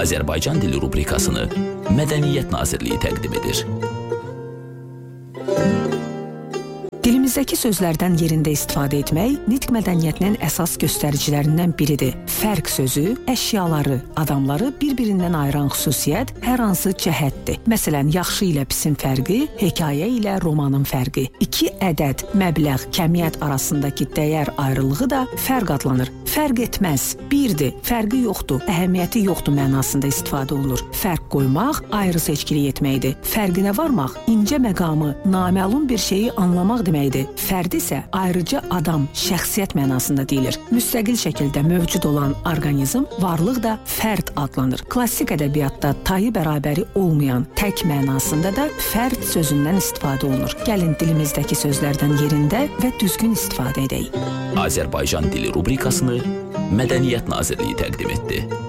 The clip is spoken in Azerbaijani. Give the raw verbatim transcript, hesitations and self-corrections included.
Azərbaycan dili rubrikasını Mədəniyyət Nazirliyi təqdim edir. Dilimizdəki sözlərdən yerində istifadə etmək nitq mədəniyyətinin əsas göstəricilərindən biridir. Fərq sözü, əşyaları, adamları bir-birindən ayıran xüsusiyyət hər hansı cəhətdir. Məsələn, yaxşı ilə pisin fərqi, hekayə ilə romanın fərqi. İki ədəd, məbləğ, kəmiyyət arasındakı dəyər ayrılığı da fərq adlanır. Fərq etməz, birdir, fərqi yoxdur, əhəmiyyəti yoxdur mənasında istifadə olunur. Fərq qoymaq, ayrı seçkilik etməkdir. Fərqinə varmaq, incə məqamı, naməlum bir şeyi anlamaq deməkdir. Fərd isə ayrıca adam, şəxsiyyət mənasında deyilir. Müstəqil şəkildə mövcud olan orqanizm, varlıq da fərd adlanır. Klassik ədəbiyyatda tayı bərabəri olmayan tək mənasında da fərd sözündən istifadə olunur. Gəlin dilimizdəki sözlərdən yerində və düzgün istifadə edək. Azərbaycan dili rubrikasını Mədəniyyət Nazirliyi təqdim etdi.